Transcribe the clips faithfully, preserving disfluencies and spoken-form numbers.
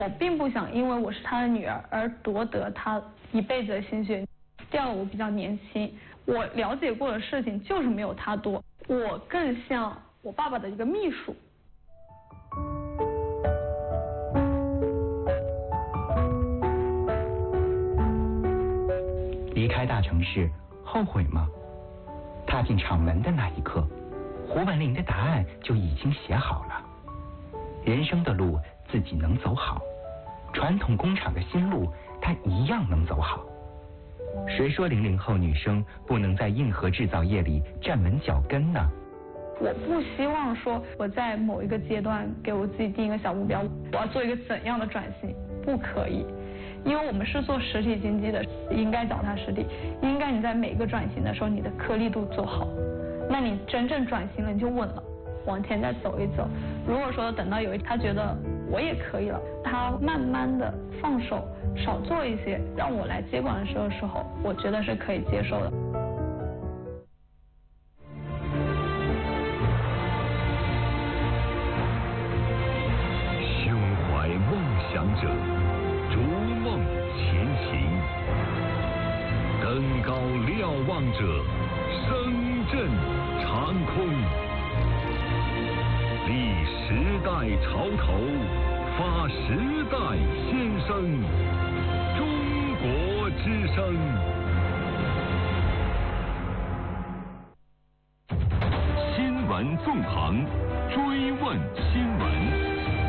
我并不想因为我是他的女儿而夺得他一辈子的心血。第二，我比较年轻，我了解过的事情就是没有他多，我更像我爸爸的一个秘书。 离开大城市，后悔吗？踏进厂门的那一刻，胡文林的答案就已经写好了。人生的路自己能走好，传统工厂的新路他一样能走好。谁说零零后女生不能在硬核制造业里站稳脚跟呢？ 我不希望说我在某一个阶段给我自己定一个小目标，我要做一个怎样的转型，不可以。因为我们是做实体经济的，应该脚踏实地，应该你在每个转型的时候，你的颗粒度做好，那你真正转型了，你就稳了，往前再走一走。如果说等到有一天他觉得我也可以了，他慢慢的放手，少做一些，让我来接管的时候时候，我觉得是可以接受的。 胸怀梦想者，逐梦前行，登高瞭望者，声震长空，立时代潮头，发时代先声，中国之声。新闻纵横，追问新闻。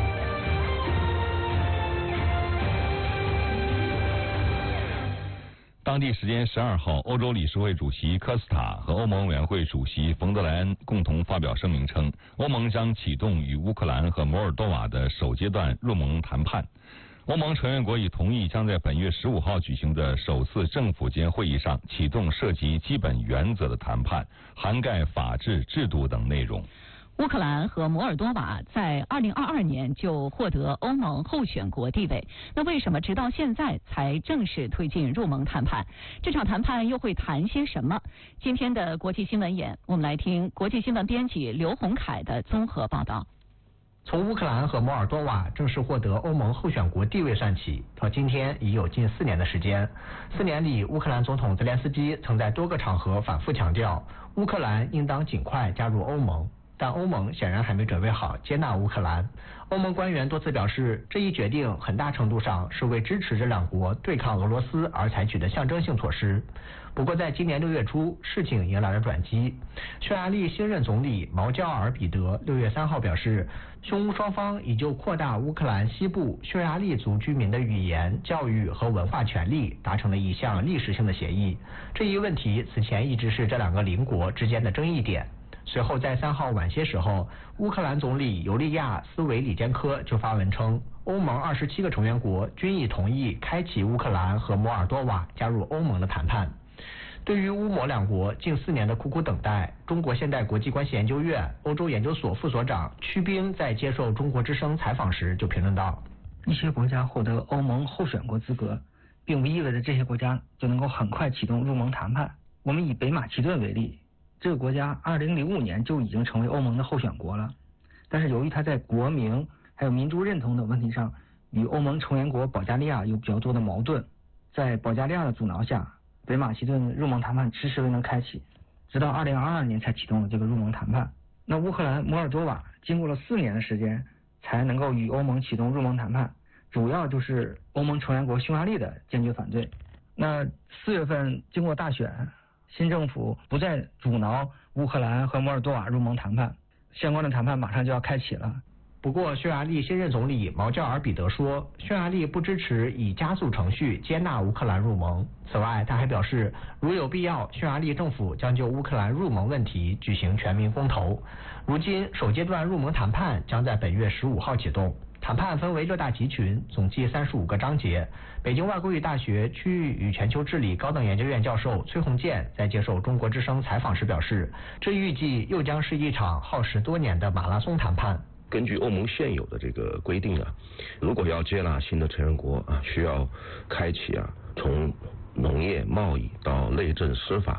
当地时间十二号，欧洲理事会主席科斯塔和欧盟委员会主席冯德莱恩共同发表声明称，欧盟将启动与乌克兰和摩尔多瓦的首阶段入盟谈判。欧盟成员国已同意将在本月十五号举行的首次政府间会议上启动涉及基本原则的谈判，涵盖法治、制度等内容。 乌克兰和摩尔多瓦在二零二二年就获得欧盟候选国地位，那为什么直到现在才正式推进入盟谈判？这场谈判又会谈些什么？今天的国际新闻眼，我们来听国际新闻编辑刘洪凯的综合报道。 从乌克兰和摩尔多瓦正式获得欧盟候选国地位算起，到今天已有近四年的时间。四年里，乌克兰总统泽连斯基曾在多个场合反复强调，乌克兰应当尽快加入欧盟。但欧盟显然还没准备好接纳乌克兰。欧盟官员多次表示，这一决定很大程度上是为支持这两国对抗俄罗斯而采取的象征性措施。不过在今年六月初，事情迎来了转机。匈牙利新任总理毛焦尔彼得六月三号表示，匈乌双方已就扩大乌克兰西部匈牙利族居民的语言、教育和文化权利达成了一项历史性的协议。这一问题此前一直是这两个邻国之间的争议点。随后在三号晚些时候，乌克兰总理尤利亚斯维里坚科就发文称，欧盟二十七个成员国均已同意开启乌克兰和摩尔多瓦加入欧盟的谈判。对于乌摩两国近四年的苦苦等待，中国现代国际关系研究院欧洲研究所副所长曲斌在接受中国之声采访时就评论道， 一些国家获得欧盟候选国资格，并不意味着这些国家就能够很快启动入盟谈判。我们以北马其顿为例，这个国家二零零五年就已经成为欧盟的候选国了，但是由于它在国名还有民族认同等问题上与欧盟成员国保加利亚有比较多的矛盾，在保加利亚的阻挠下，北马其顿入盟谈判迟迟未能开启，直到二零二二年才启动了这个入盟谈判。那乌克兰、摩尔多瓦经过了四年的时间才能够与欧盟启动入盟谈判，主要就是欧盟成员国匈牙利的坚决反对。那四月份经过大选，新政府不再阻挠乌克兰和摩尔多瓦入盟谈判，相关的谈判马上就要开启了。 不过，匈牙利新任总理毛焦尔彼得说，匈牙利不支持以加速程序接纳乌克兰入盟。此外，他还表示，如有必要，匈牙利政府将就乌克兰入盟问题举行全民公投。如今，首阶段入盟谈判将在本月十五号启动。谈判分为六大集群，总计三十五个章节。北京外国语大学区域与全球治理高等研究院教授崔洪建在接受中国之声采访时表示，这预计又将是一场耗时多年的马拉松谈判。 根据欧盟现有的这个规定啊，如果要接纳新的成员国啊，需要开启啊从农业、贸易到内政、司法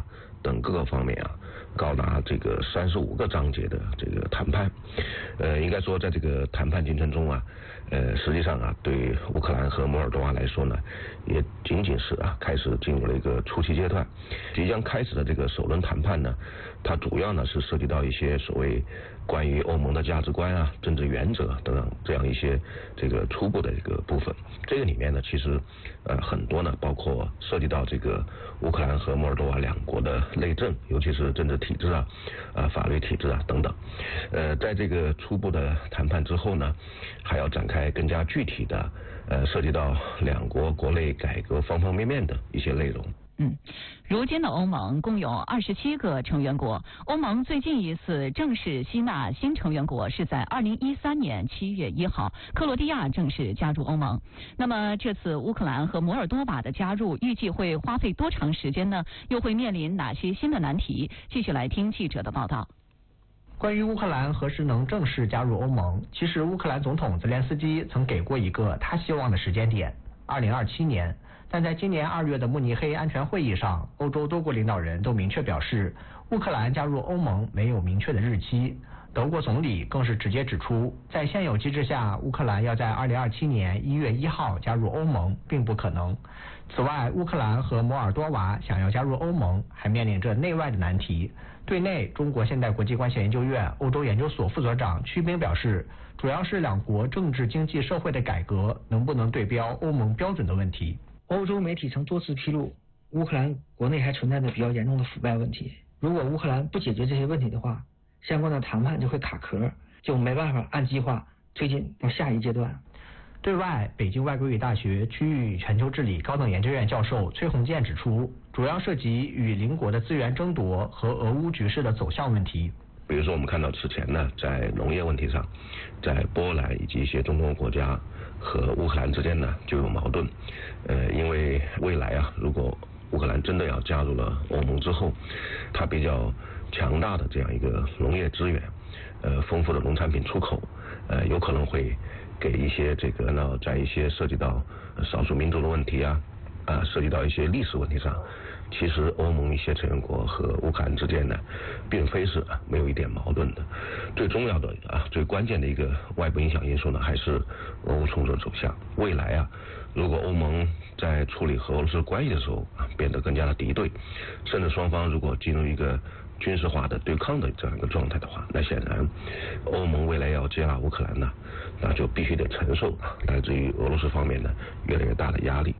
等各个方面啊，高达这个三十五个章节的这个谈判。呃，应该说在这个谈判进程中啊，呃，实际上啊，对乌克兰和摩尔多瓦来说呢，也仅仅是啊开始进入了一个初期阶段。即将开始的这个首轮谈判呢，它主要呢是涉及到一些所谓关于欧盟的价值观啊、政治原则等等这样一些这个初步的这个部分。这个里面呢，其实呃很多呢，包括涉及到这个乌克兰和摩尔多瓦两国的内政，尤其是政治体制啊、呃法律体制啊等等。呃，在这个初步的谈判之后呢，还要展开更加具体的呃涉及到两国国内改革方方面面的一些内容。 嗯，如今的欧盟共有二十七个成员国。欧盟最近一次正式吸纳新成员国是在二零一三年七月一号，克罗地亚正式加入欧盟。那么这次乌克兰和摩尔多瓦的加入，预计会花费多长时间呢？又会面临哪些新的难题？继续来听记者的报道。 关于乌克兰何时能正式加入欧盟，其实乌克兰总统泽连斯基曾给过一个他希望的时间点，二零二七年。但在今年二月的慕尼黑安全会议上，欧洲多国领导人都明确表示，乌克兰加入欧盟没有明确的日期。德国总理更是直接指出，在现有机制下，乌克兰要在二零二七年一月一号加入欧盟并不可能。此外，乌克兰和摩尔多瓦想要加入欧盟，还面临着内外的难题。对内，中国现代国际关系研究院欧洲研究所副所长曲斌表示，主要是两国政治、经济、社会的改革能不能对标欧盟标准的问题。 欧洲媒体曾多次披露，乌克兰国内还存在着比较严重的腐败问题。如果乌克兰不解决这些问题的话，相关的谈判就会卡壳，就没办法按计划推进到下一阶段。 对外，北京外国语大学区域与全球治理高等研究院教授崔洪建指出，主要涉及与邻国的资源争夺和俄乌局势的走向问题。 比如说，我们看到此前呢，在农业问题上，在波兰以及一些中东国家和乌克兰之间呢就有矛盾。呃，因为未来啊，如果乌克兰真的要加入了欧盟之后，它比较强大的这样一个农业资源，呃，丰富的农产品出口，呃，有可能会给一些这个呢，在一些涉及到少数民族的问题啊，啊、呃，涉及到一些历史问题上，其实欧盟一些成员国和乌克兰之间呢，并非是没有一点矛盾的。最重要的啊，最关键的一个外部影响因素呢，还是俄乌冲突的走向。未来啊，如果欧盟在处理和俄罗斯关系的时候啊，变得更加的敌对，甚至双方如果进入一个军事化的对抗的这样一个状态的话，那显然欧盟未来要接纳乌克兰呢，那就必须得承受来自于俄罗斯方面呢越来越大的压力。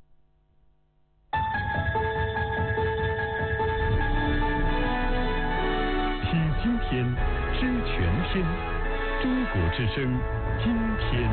听今天，知全天，中国之声，今天。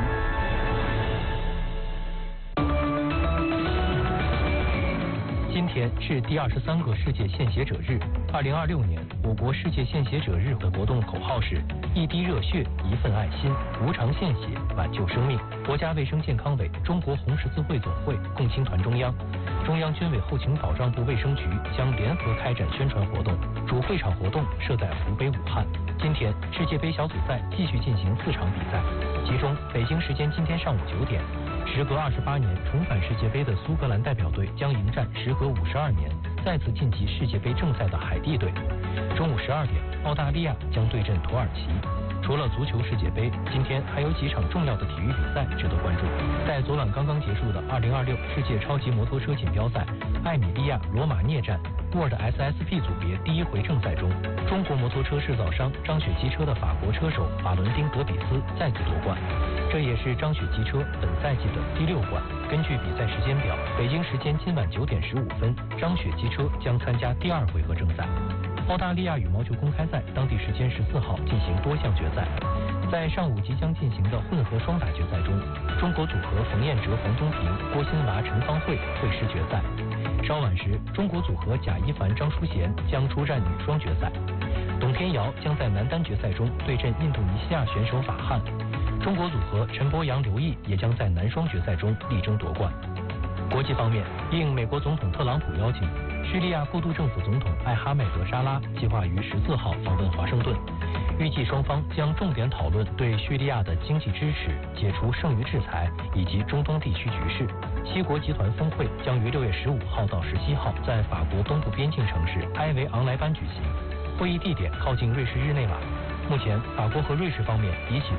今天是第二十三个世界献血者日。二零二六年，我国世界献血者日的活动口号是“一滴热血，一份爱心，无偿献血，挽救生命”。国家卫生健康委、中国红十字会总会共青团中央、中央军委后勤保障部卫生局将联合开展宣传活动。主会场活动设在湖北武汉。今天，世界杯小组赛继续进行四场比赛，其中北京时间今天上午九点。时隔二十八年重返世界杯的苏格兰代表队将迎战时隔五十二年再次晋级世界杯正赛的海地队。中午十二点，澳大利亚将对阵土耳其。除了足球世界杯，今天还有几场重要的体育比赛值得关注。在昨晚刚刚结束的二零二六世界超级摩托车锦标赛艾米利亚罗马涅站 World S S P 组别第一回正赛中，中国摩托车制造商张雪机车的法国车手法伦丁德比斯再次夺冠，这也是张雪机车本赛季的第六冠。根据比赛时间表，北京时间今晚九点十五分，张雪机车将参加第二回合正赛。澳大利亚羽毛球公开赛当地时间十四号进行多项决赛，在上午即将进行的混合双打决赛中，中国组合冯彦哲、黄宗平、郭欣娃、陈芳慧会师决赛。稍晚时，中国组合贾一凡、张淑娴将出战女双决赛。董天瑶将在男单决赛中对阵印度尼西亚选手法汉。中国组合陈博阳、刘毅也将在男双决赛中力争夺冠。国际方面，应美国总统特朗普邀请，叙利亚过渡政府总统艾哈迈德·扎拉计划于十四号访问华盛顿。 预计双方将重点讨论对叙利亚的经济支持、解除剩余制裁以及中东地区局势。七国集团峰会将于六月十五号到十七号在法国东部边境城市埃维昂莱班举行，会议地点靠近瑞士日内瓦。目前，法国和瑞士方面已启动